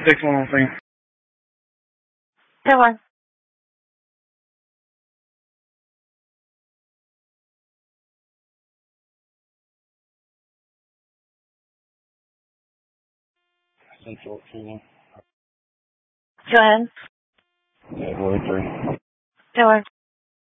Takes one more thing. Come on. Central Cooling. Go ahead. Yeah, 43. Go ahead.